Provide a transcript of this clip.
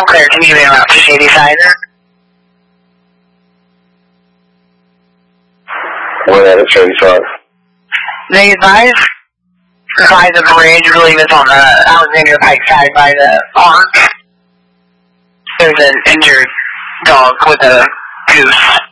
Montclair, can you be around to Shady Side? We're at a Shady Side. They advise by the bridge, I believe it's on the Alexandria Pike side by the farm. There's an injured dog with a goose.